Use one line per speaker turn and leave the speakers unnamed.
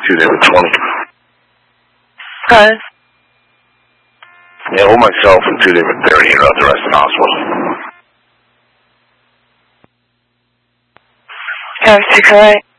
2 there with 20.
Okay.
Yeah, hold myself and 2 there with 30 and the rest in the hospital.
Okay, 608.